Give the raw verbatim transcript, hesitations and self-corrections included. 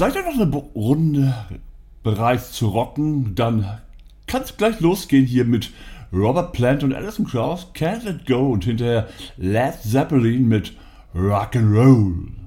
Seid ihr noch eine Runde bereit zu rocken? Dann kann es gleich losgehen hier mit Robert Plant und Alison Krauss, Can't Let Go und hinterher Led Zeppelin mit Rock'n'Roll.